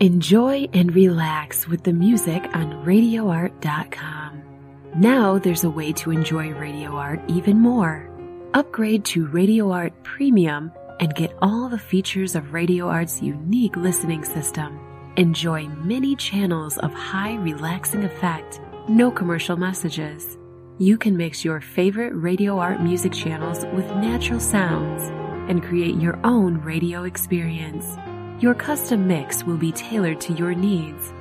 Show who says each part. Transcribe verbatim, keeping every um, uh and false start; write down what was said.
Speaker 1: Enjoy and relax with the music on radio art dot com. Now there's a way to enjoy Radio Art even more. Upgrade to Radio Art Premium and get all the features of Radio Art's unique listening system. Enjoy many channels of high relaxing effect, no commercial messages. You can mix your favorite Radio Art music channels with natural sounds and create your own radio experience. Your custom mix will be tailored to your needs.